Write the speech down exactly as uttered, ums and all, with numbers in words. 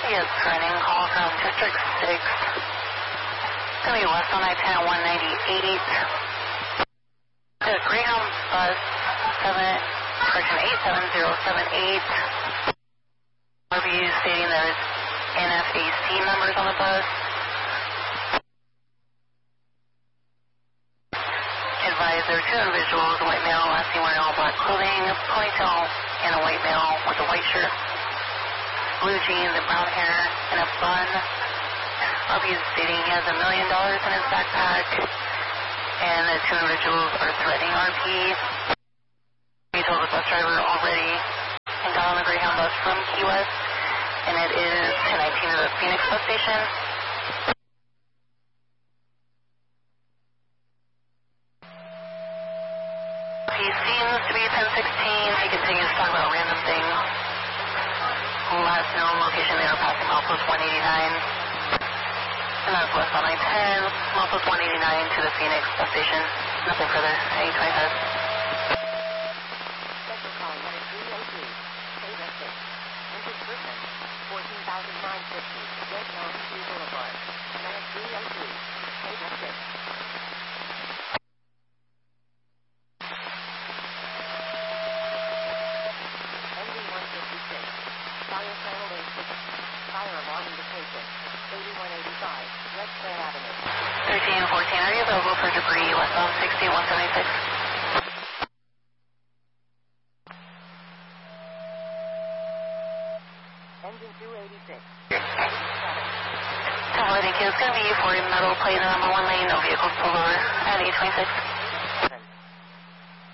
is running call from District six. It's going to be west on I ten at one ninety-eight. The Greyhound bus seven, correction, eight seven zero seven eight. R V stating there's N F A C numbers on the bus. Advise there are two individuals, a white male, last seen wearing all black clothing, ponytail, and a white male with a white shirt, blue jeans and brown hair, and a bun. R V is stating he has a million dollars in his backpack, and the two individuals are threatening R P. He told the bus driver already and got on the Greyhound bus from Key West, and it is ten nineteen to the Phoenix bus station. He seems to be ten sixteen. He continues to talk about random things. Last known location, they are passing Milepost one eighty-nine. And that's west on I ten, Milepost one eighty-nine to the Phoenix bus station. Nothing further. eight twenty-five. Special call letter three oh three. K W six. Entered person. fourteen thousand nine hundred fifty. Red Mountain View Boulevard. Letter three oh three. K W six. Fire channel eight six. Fire alarm indication. eighty-one eighty-five. West Fair Avenue. thirteen fourteen, are you available for debris westbound sixty one seventy-six? Engine two eighty-six. Tower, thank you. It's going to be for a metal plate in the number one lane. No vehicles pulled over at eight twenty-six.